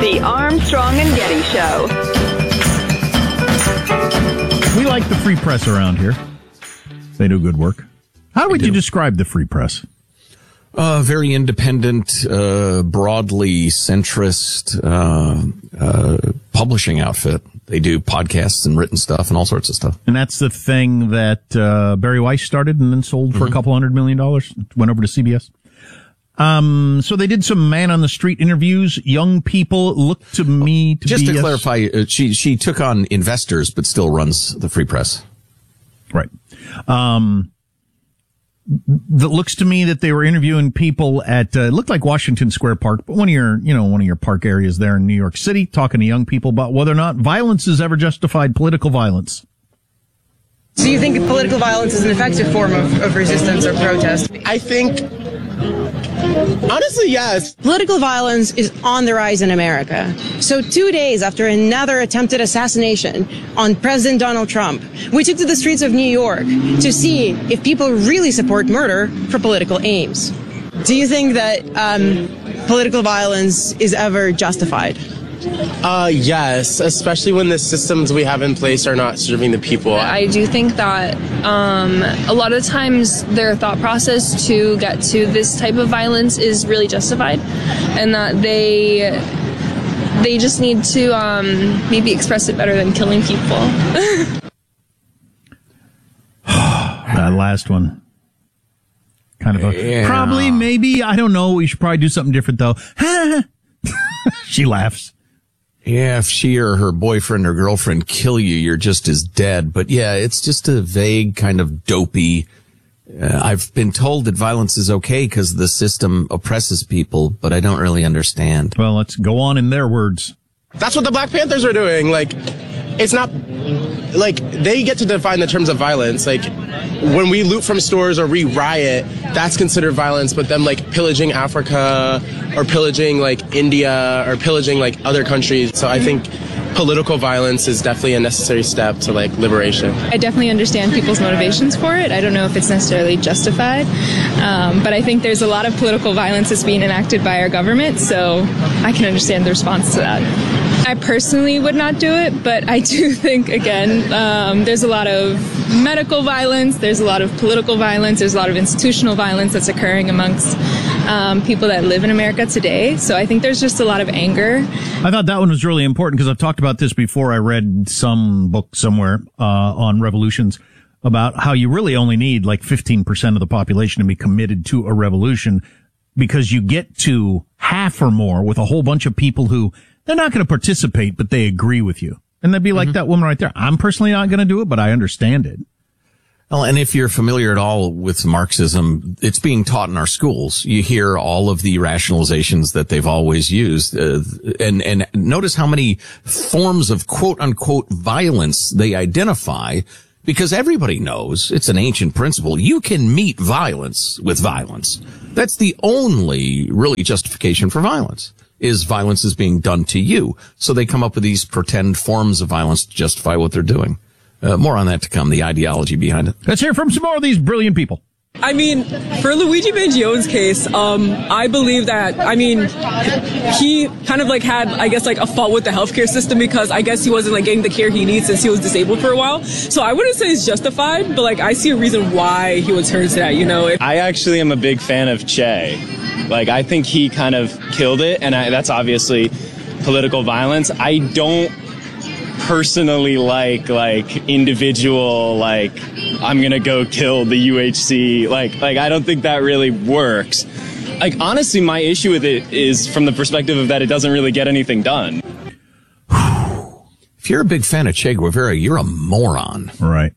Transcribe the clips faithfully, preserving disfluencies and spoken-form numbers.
The Armstrong and Getty Show. We like the free press around here. They do good work. How would you describe the free press? Uh, very independent, uh, broadly centrist, uh, uh, publishing outfit. They do podcasts and written stuff and all sorts of stuff. And that's the thing that, uh, Barry Weiss started and then sold for mm-hmm. a couple hundred million dollars. Went over to C B S. Um, so they did some man on the street interviews. Young people look to me to Just be to clarify, uh, she, she took on investors, but still runs the free press. Right. Um, that looks to me that they were interviewing people at, uh, it looked like Washington Square Park, but one of your, you know, one of your park areas there in New York City, talking to young people about whether or not violence has ever justified political violence. Do you think political violence is an effective form of, of resistance or protest? I think, honestly, yes. Political violence is on the rise in America. So two days after another attempted assassination on President Donald Trump, we took to the streets of New York to see if people really support murder for political aims. Do you think that um, political violence is ever justified? Uh, yes, especially when the systems we have in place are not serving the people. I do think that um, a lot of times their thought process to get to this type of violence is really justified, and that they they just need to um, maybe express it better than killing people. That last one. Kind of a, yeah. probably, maybe, I don't know. We should probably do something different, though. She laughs. Yeah, if she or her boyfriend or girlfriend kill you, you're just as dead. But yeah, it's just a vague kind of dopey. Uh, I've been told that violence is okay because the system oppresses people, but I don't really understand. Well, let's go on in their words. That's what the Black Panthers are doing. Like, it's not, like, they get to define the terms of violence. Like, when we loot from stores or we riot, that's considered violence, but them, like, pillaging Africa or pillaging, like, India or pillaging, like, other countries. So I think political violence is definitely a necessary step to, like, liberation. I definitely understand people's motivations for it. I don't know if it's necessarily justified, um, but I think there's a lot of political violence that's being enacted by our government, so I can understand the response to that. I personally would not do it, but I do think, again, um, there's a lot of medical violence, there's a lot of political violence, there's a lot of institutional violence that's occurring amongst um, people that live in America today. So I think there's just a lot of anger. I thought that one was really important because I've talked about this before. I read some book somewhere uh, on revolutions about how you really only need like fifteen percent of the population to be committed to a revolution, because you get to half or more with a whole bunch of people who they're not going to participate, but they agree with you. And they'd be like mm-hmm. that woman right there. I'm personally not going to do it, but I understand it. Well, and if you're familiar at all with Marxism, it's being taught in our schools. You hear all of the rationalizations that they've always used. Uh, and, and notice how many forms of quote unquote violence they identify, because everybody knows it's an ancient principle. You can meet violence with violence. That's the only really justification for violence. Is violence is being done to you. So they come up with these pretend forms of violence to justify what they're doing. Uh, more on that to come, the ideology behind it. Let's hear from some more of these brilliant people. I mean, for Luigi Mangione's case, um, I believe that, I mean, he kind of like had, I guess, like a fault with the healthcare system, because I guess he wasn't like getting the care he needs since he was disabled for a while. So I wouldn't say it's justified, but like I see a reason why he would turn to that, you know. I actually am a big fan of Che. Like, I think he kind of killed it, and I, that's obviously political violence. I don't personally like, like, individual, like, I'm gonna go kill the U H C. Like, like, I don't think that really works. Like, honestly, my issue with it is from the perspective of that it doesn't really get anything done. If you're a big fan of Che Guevara, you're a moron. Right.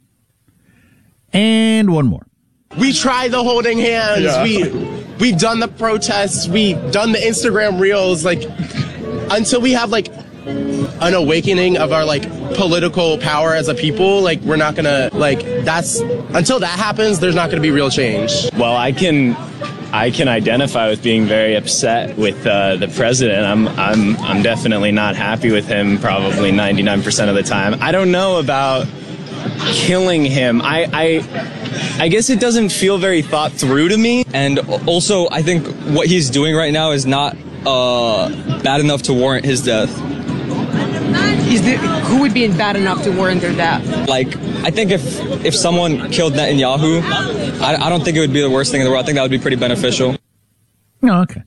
And one more. We tried the holding hands. Yeah. We, we've done the protests. We've done the Instagram reels. Like, until we have, like, an awakening of our, like, political power as a people, like, we're not gonna, like, that's, until that happens, there's not gonna be real change. Well, I can, I can identify with being very upset with uh, the president. I'm, I'm, I'm definitely not happy with him probably ninety-nine percent of the time. I don't know about killing him. I, I, I guess it doesn't feel very thought through to me. And also, I think what he's doing right now is not uh, bad enough to warrant his death. Is there, who would be bad enough to warrant their death? Like, I think if if someone killed Netanyahu, I, I don't think it would be the worst thing in the world. I think that would be pretty beneficial. Oh, okay.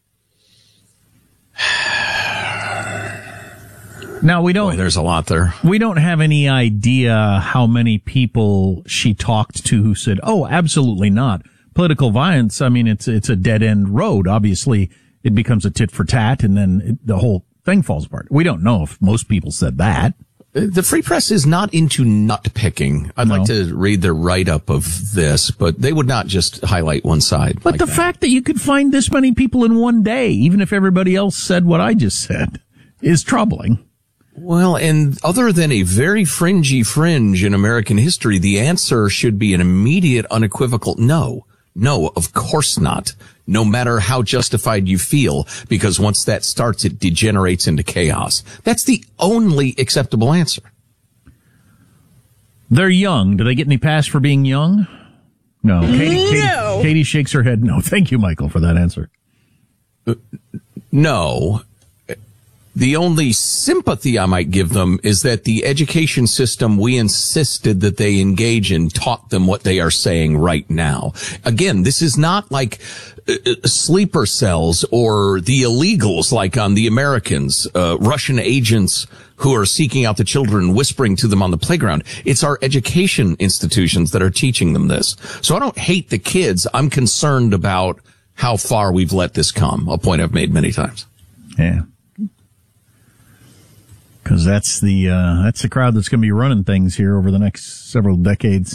Now, we don't... Boy, there's a lot there. We don't have any idea how many people she talked to who said, oh, absolutely not. Political violence, I mean, it's it's a dead-end road. Obviously, it becomes a tit for tat, and then it, the whole thing falls apart. We don't know if most people said that. The Free Press is not into nut picking. I'd No. like to read their write-up of this, but they would not just highlight one side. But like the that. fact that you could find this many people in one day, even if everybody else said what I just said, is troubling. Well, and other than a very fringy fringe in American history, the answer should be an immediate, unequivocal no. No, of course not. No matter how justified you feel, because once that starts, it degenerates into chaos. That's the only acceptable answer. They're young. Do they get any pass for being young? No. Katie, No. Katie, Katie shakes her head no. Thank you, Michael, for that answer. No. The only sympathy I might give them is that the education system we insisted that they engage in taught them what they are saying right now. Again, this is not like uh, sleeper cells or the illegals like on The Americans, uh, Russian agents who are seeking out the children, whispering to them on the playground. It's our education institutions that are teaching them this. So I don't hate the kids. I'm concerned about how far we've let this come, a point I've made many times. Yeah. Because that's the uh, that's the crowd that's going to be running things here over the next several decades.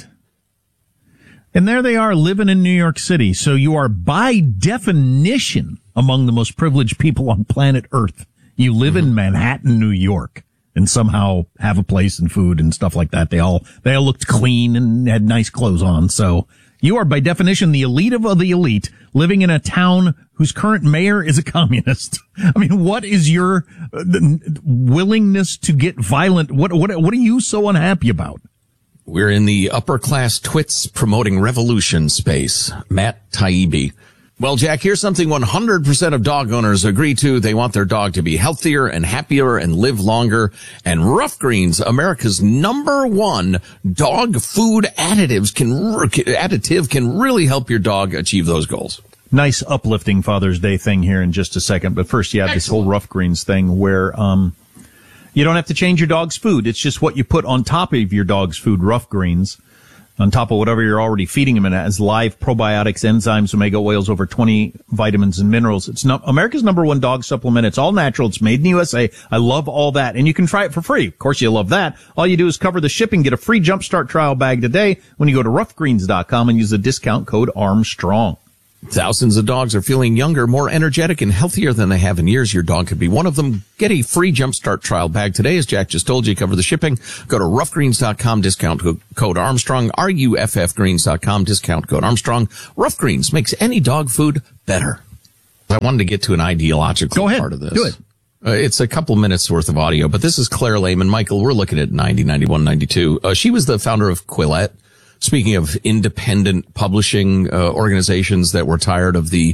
And there they are living in New York City. So you are by definition among the most privileged people on planet Earth. You live mm-hmm. in Manhattan, New York, and somehow have a place and food and stuff like that. They all they all looked clean and had nice clothes on. So you are by definition the elite of the elite, living in a town whose current mayor is a communist. I mean, what is your uh, willingness to get violent? What what what are you so unhappy about? We're in the upper class twits promoting revolution space. Matt Taibbi. Well, Jack, here's something one hundred percent of dog owners agree to. They want their dog to be healthier and happier and live longer. And Rough Greens, America's number one dog food additives can, additive can really help your dog achieve those goals. Nice uplifting Father's Day thing here in just a second. But first, you have Excellent. This whole Rough Greens thing where, um, you don't have to change your dog's food. It's just what you put on top of your dog's food, Rough Greens. On top of whatever you're already feeding them, and it has live probiotics, enzymes, omega oils, over twenty vitamins and minerals. It's not America's number one dog supplement. It's all natural. It's made in the U S A. I love all that. And you can try it for free. Of course, you love that. All you do is cover the shipping. Get a free Jumpstart trial bag today when you go to rough greens dot com and use the discount code Armstrong. Thousands of dogs are feeling younger, more energetic, and healthier than they have in years. Your dog could be one of them. Get a free Jumpstart trial bag today. As Jack just told you, cover the shipping. Go to rough greens dot com, discount code Armstrong, R U F F greens dot com, discount code Armstrong. Rough Greens makes any dog food better. I wanted to get to an ideological Go ahead. part of this. Do it. Uh, it's a couple minutes worth of audio, but this is Claire Lehman. Michael, we're looking at ninety, ninety-one, ninety-two. Uh, she was the founder of Quillette. Speaking of independent publishing uh, organizations that were tired of the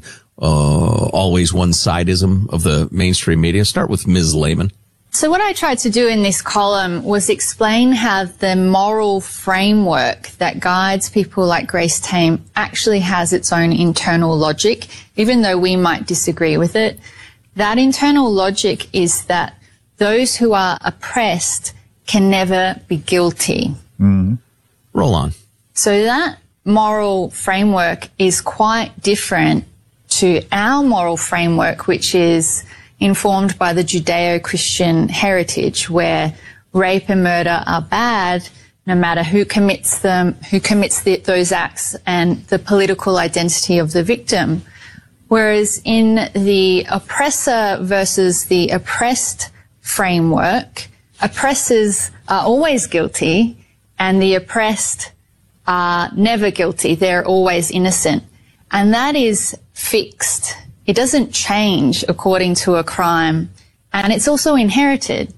uh, always one-sidism of the mainstream media, start with Miz Lehman. So what I tried to do in this column was explain how the moral framework that guides people like Grace Tame actually has its own internal logic, even though we might disagree with it. That internal logic is that those who are oppressed can never be guilty. Mm-hmm. Roll on. So that moral framework is quite different to our moral framework, which is informed by the Judeo-Christian heritage, where rape and murder are bad, no matter who commits them, who commits the, those acts, and the political identity of the victim. Whereas in the oppressor versus the oppressed framework, oppressors are always guilty, and the oppressed are never guilty. They're always innocent. And that is fixed. It doesn't change according to a crime. And it's also inherited.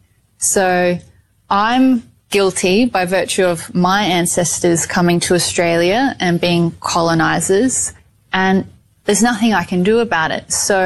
So I'm guilty by virtue of my ancestors coming to Australia and being colonizers. And there's nothing I can do about it. So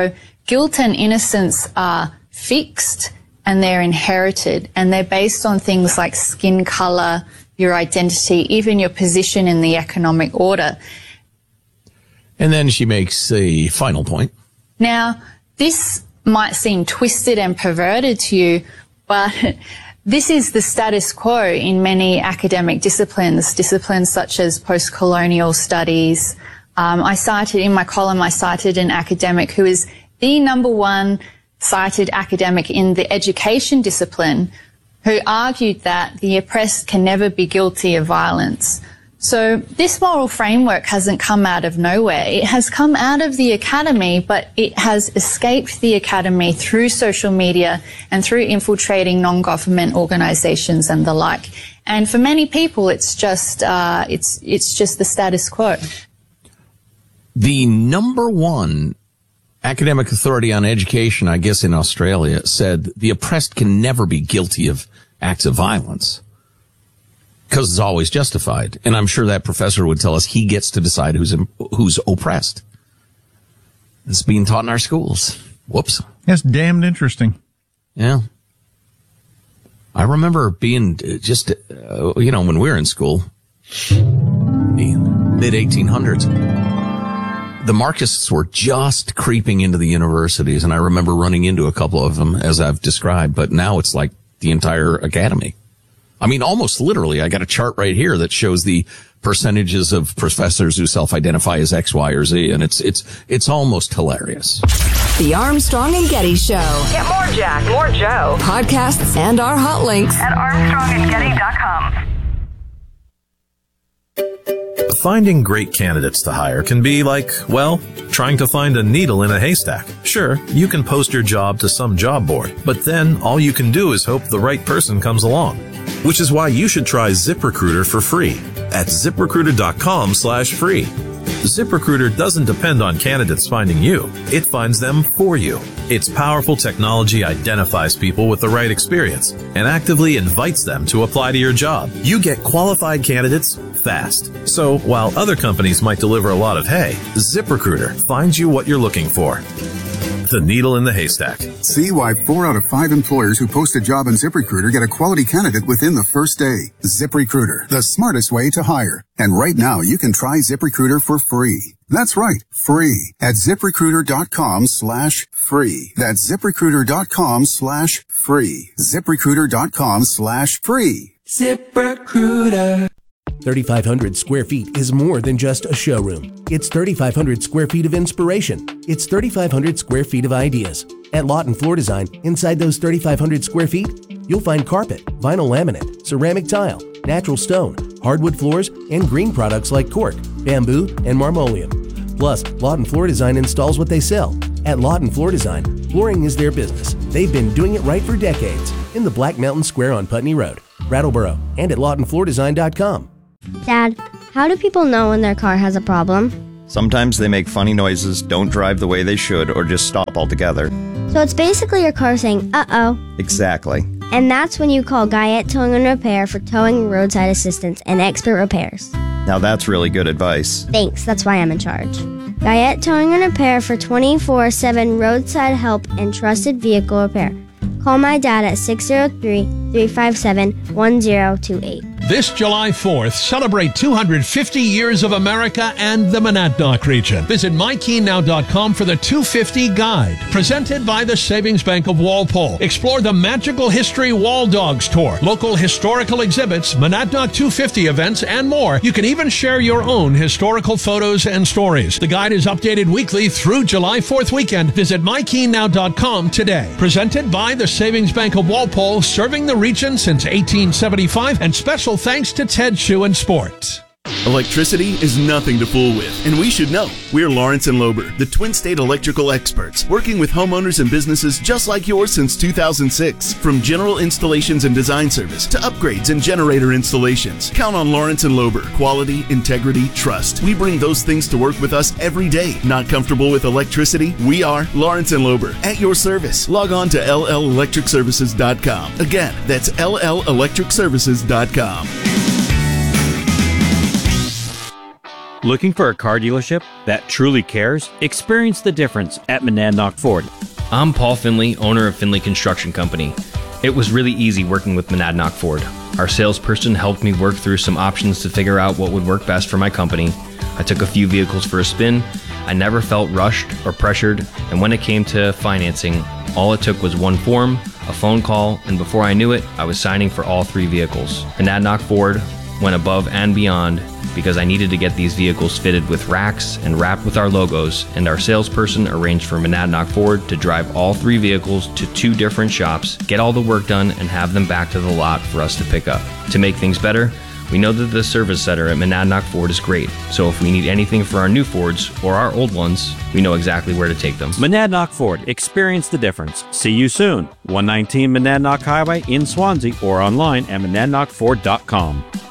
guilt and innocence are fixed and they're inherited, and they're based on things like skin color, your identity, even your position in the economic order. And then she makes a final point. Now, this might seem twisted and perverted to you, but this is the status quo in many academic disciplines, disciplines such as post-colonial studies. Um, I cited, in my column, I cited an academic who is the number one cited academic in the education discipline who argued that the oppressed can never be guilty of violence. So this moral framework hasn't come out of nowhere. It has come out of the academy, but it has escaped the academy through social media and through infiltrating non-government organizations and the like. And for many people, it's just, uh, it's, it's just the status quo. The number one academic authority on education, I guess in Australia, said the oppressed can never be guilty of acts of violence because it's always justified. And I'm sure that professor would tell us he gets to decide who's who's oppressed. It's being taught in our schools. Whoops. That's damned interesting. Yeah. I remember being just, uh, you know, when we were in school, the mid eighteen hundreds, the Marxists were just creeping into the universities, and I remember running into a couple of them, as I've described, but now it's like the entire academy. I mean, almost literally, I got a chart right here that shows the percentages of professors who self-identify as X, Y, or Z, and it's it's it's almost hilarious. The Armstrong and Getty Show. Get more Jack, more Joe. Podcasts and our hot links At armstrong and getty dot com. Finding great candidates to hire can be like, well, trying to find a needle in a haystack. Sure, you can post your job to some job board, but then all you can do is hope the right person comes along. Which is why you should try ZipRecruiter for free at ZipRecruiter.com slash free. ZipRecruiter doesn't depend on candidates finding you. It finds them for you. Its powerful technology identifies people with the right experience and actively invites them to apply to your job. You get qualified candidates fast. So while other companies might deliver a lot of hay, ZipRecruiter finds you what you're looking for. The needle in the haystack. See why four out of five employers who post a job on ZipRecruiter get a quality candidate within the first day. ZipRecruiter, the smartest way to hire. And right now, you can try ZipRecruiter for free. That's right, free at ZipRecruiter.com slash free. That's ZipRecruiter.com slash free. ZipRecruiter.com slash free. ZipRecruiter. thirty-five hundred square feet is more than just a showroom. It's thirty-five hundred square feet of inspiration. It's thirty-five hundred square feet of ideas. At Lawton Floor Design, inside those thirty-five hundred square feet, you'll find carpet, vinyl laminate, ceramic tile, natural stone, hardwood floors, and green products like cork, bamboo, and marmoleum. Plus, Lawton Floor Design installs what they sell. At Lawton Floor Design, flooring is their business. They've been doing it right for decades in the Black Mountain Square on Putney Road, Brattleboro, and at Lawton Floor Design dot com. Dad, how do people know when their car has a problem? Sometimes they make funny noises, don't drive the way they should, or just stop altogether. So it's basically your car saying, uh-oh. Exactly. And that's when you call Guyette Towing and Repair for towing, roadside assistance, and expert repairs. Now that's really good advice. Thanks, that's why I'm in charge. Guyette Towing and Repair for twenty-four seven roadside help and trusted vehicle repair. Call my dad at six oh three, three five seven, one oh two eight. This July fourth, celebrate two hundred fifty years of America and the Monadnock region. Visit my keen now dot com for the two fifty Guide, presented by the Savings Bank of Walpole. Explore the Magical History Wall Dogs Tour, local historical exhibits, Monadnock two fifty events, and more. You can even share your own historical photos and stories. The guide is updated weekly through July fourth weekend. Visit my keen now dot com today. Presented by the Savings Bank of Walpole, serving the region since eighteen seventy-five, and special thanks to Ted Shoe and Sport. Electricity is nothing to fool with, and we should know. We're Lawrence and Lober, the Twin State electrical experts, working with homeowners and businesses just like yours since two thousand six. From general installations and design service to upgrades and generator installations, count on Lawrence and Lober. Quality, integrity, trust. We bring those things to work with us every day. Not comfortable with electricity? We are Lawrence and Lober. At your service. Log on to L L electric services dot com. Again, that's L L electric services dot com. Looking for a car dealership that truly cares? Experience the difference at Monadnock Ford. I'm Paul Finley, owner of Finley Construction Company. It was really easy working with Monadnock Ford. Our salesperson helped me work through some options to figure out what would work best for my company. I took a few vehicles for a spin. I never felt rushed or pressured, and when it came to financing, all it took was one form, a phone call, and before I knew it, I was signing for all three vehicles. Monadnock Ford went above and beyond because I needed to get these vehicles fitted with racks and wrapped with our logos, and our salesperson arranged for Monadnock Ford to drive all three vehicles to two different shops, get all the work done, and have them back to the lot for us to pick up. To make things better, we know that the service center at Monadnock Ford is great, so if we need anything for our new Fords or our old ones, we know exactly where to take them. Monadnock Ford. Experience the difference. See you soon. one nineteen Monadnock Highway in Swansea or online at monadnock ford dot com.